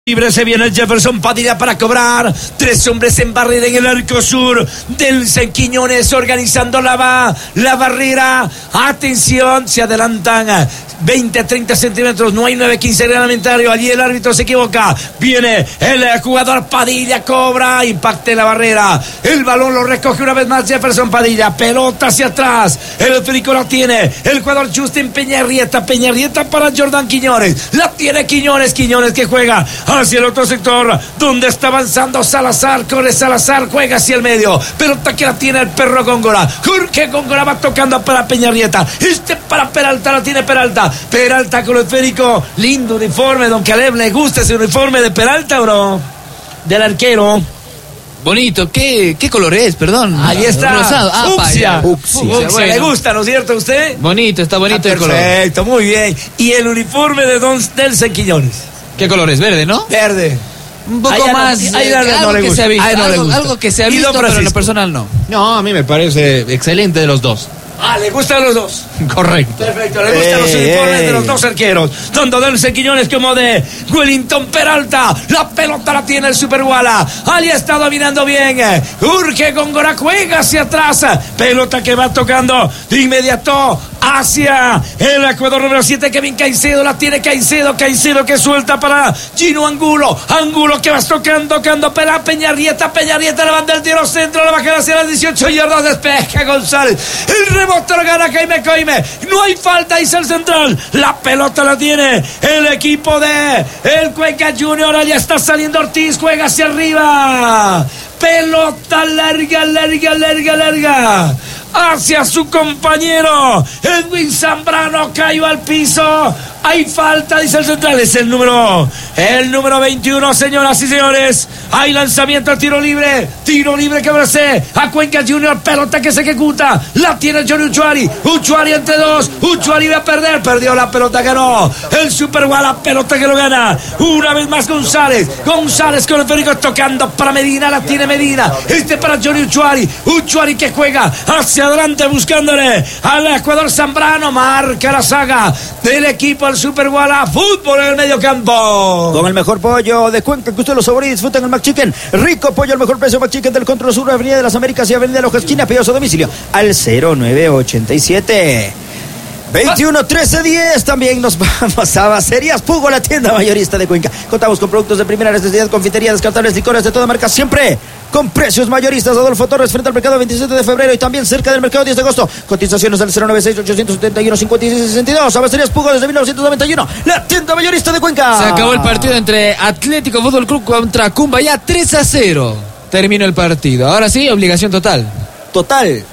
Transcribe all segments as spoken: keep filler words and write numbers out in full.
Libre se viene Jefferson Padilla para cobrar. Tres hombres en barrera en el arco sur del Quiñones organizando la, va, la barrera. Atención, se adelantan veinte a treinta centímetros. No hay nueve quince reglamentario. Allí el árbitro se equivoca. Viene el jugador Padilla, cobra, impacta en la barrera. El balón lo recoge una vez más Jefferson Padilla. Pelota hacia atrás. El esférico la tiene el jugador Justin Peñarrieta. Peñarrieta para Jordan Quiñones. La tiene Quiñones. Quiñones que juega hacia el otro sector donde está avanzando Salazar. Corre Salazar, juega hacia el medio. Pelota que la tiene el perro Góngora. Jorge Góngora va tocando para Peñarrieta. Este para Peralta, la tiene Peralta. Peralta con el esférico. Lindo uniforme, don Caleb. ¿Le gusta ese uniforme de Peralta, bro? Del arquero. Bonito, ¿qué, qué color es? Perdón. Ahí está. Rosado. Ah, Fucsia. Fucsia. Fucsia. Bueno. ¿Le gusta, no es cierto, a usted? Bonito, está bonito ah, el color. Perfecto, muy bien. ¿Y el uniforme de Don Nelson Quiñones? ¿Qué color es? ¿Verde, no? Verde. Un poco Ahí más. No, eh, algo, no que se ha visto. no algo, algo que se ha visto, pero en lo personal no. No, a mí me parece excelente de los dos. Ah, ¿le gustan los dos? Correcto. Perfecto, le gustan eh, los uniformes eh. de los dos arqueros. Tanto Delce Quiñones como de Wellington Peralta. La pelota la tiene el Superguala. Allí está dominando bien. Urge Góngora, juega hacia atrás. Pelota que va tocando de inmediato hacia el jugador número siete, Kevin Caicedo. La tiene Caicedo. Caicedo que suelta para Gino Angulo. Angulo que va tocando, tocando para Peñarrieta. Peñarrieta levanta el tiro centro. La baja hacia las dieciocho yardas. Despeja González. El rebote lo gana Jaime Coime. No hay falta, dice el central. La pelota la tiene el equipo de el Cuenca Junior. Allá está saliendo Ortiz. Juega hacia arriba. Pelota larga, larga, larga, larga. Hacia su compañero Edwin Zambrano, cayó al piso. Hay falta, dice el central. Es el número El número veintiuno, señoras y señores. Hay lanzamiento al tiro libre. Tiro libre que abrace a Cuenca Junior. Pelota que se ejecuta. La tiene Johnny Uchuari. Uchuari entre dos. Uchuari va a perder. Perdió la pelota, ganó el Superguala. Pelota que lo gana una vez más González. González con el esférico tocando para Medina. La tiene Medina. Este para Johnny Uchuari. Uchuari que juega hacia adelante buscándole al Ecuador. Zambrano marca la saga del equipo del Superguala. Fútbol en el medio campo. Con el mejor pollo de Cuenca que usted lo saborea y disfruta en el McChicken. Rico pollo al mejor precio. McChicken del Control Sur, Avenida de las Américas y Avenida de Loja Esquina. Pedidos a domicilio al cero nueve ochenta y siete veintiuno trece diez. También nos vamos a Bacerías Pugo, la tienda mayorista de Cuenca. Contamos con productos de primera necesidad, confitería, descartables, licores de toda marca, siempre con precios mayoristas. Adolfo Torres frente al mercado veintisiete de febrero y también cerca del mercado diez de agosto. Cotizaciones al cero nueve seis ocho siete uno cinco seis seis dos. A Bacerías Pugo desde mil novecientos noventa y uno, la tienda mayorista de Cuenca. Se acabó el partido entre Atlético Fútbol Club contra Cumbayá. Tres a cero terminó el partido. Ahora sí, obligación total. Total.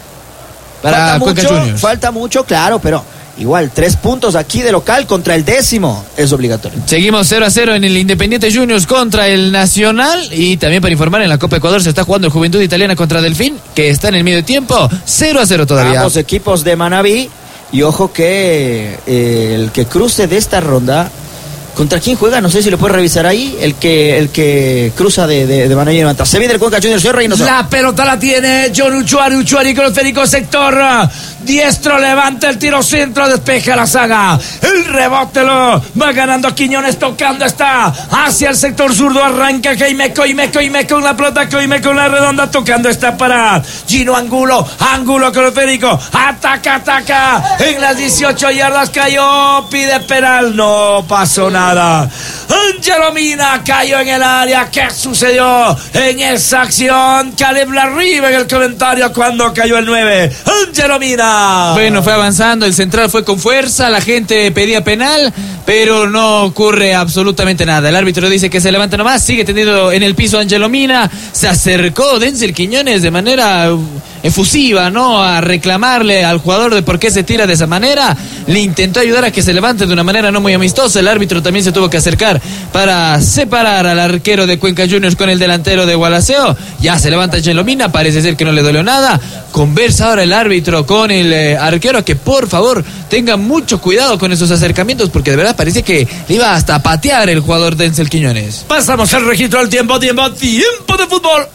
Para falta Cuenca mucho, Juniors. Falta mucho, claro, pero igual, tres puntos aquí de local contra el décimo es obligatorio. Seguimos cero a cero en el Independiente Juniors contra el Nacional. Y también para informar, en la Copa Ecuador se está jugando el Juventud Italiana contra Delfín, que está en el medio tiempo. cero a cero todavía. Ambos equipos de Manabí. Y ojo que eh, el que cruce de esta ronda, ¿contra quién juega? No sé si lo puede revisar ahí. El que el que cruza de, de, de Manabí. Se viene el Cuenca Juniors. La pelota la tiene John Uchuari. Uchuari con el esférico sector diestro, levanta el tiro centro, despeja la saga. El rebote lo va ganando Quiñones, tocando está hacia el sector zurdo. Arranca Jaime Coime, Coime con la pelota, Coime con la redonda, tocando está para Gino Angulo. Angulo con el esférico, ataca, ataca. En las dieciocho yardas cayó, pide penal, no pasó nada. Angelo Mina cayó en el área. ¿Qué sucedió en esa acción? Caleb Larribe en el comentario cuando cayó el nueve. Angelo Mina. Bueno, fue avanzando, el central fue con fuerza, la gente pedía penal, pero no ocurre absolutamente nada. El árbitro dice que se levanta nomás, sigue tendido en el piso Angelo Mina. Se acercó Denzel Quiñones de manera efusiva, ¿no? A reclamarle al jugador de por qué se tira de esa manera. Le intentó ayudar a que se levante de una manera no muy amistosa. El árbitro también se tuvo que acercar para separar al arquero de Cuenca Juniors con el delantero de Gualaceo. Ya se levanta Angelo Mina, parece ser que no le dolió nada. Conversa ahora el árbitro con el eh, arquero, que por favor tenga mucho cuidado con esos acercamientos, porque de verdad parece que le iba hasta a patear el jugador Denzel Quiñones. Pasamos al registro del tiempo, tiempo, tiempo de fútbol.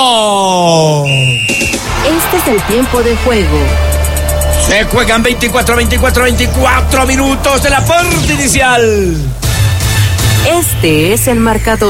¡Óigalo! Este es el tiempo de juego. Se juegan veinticuatro, veinticuatro, veinticuatro minutos de la parte inicial. Este es el marcador.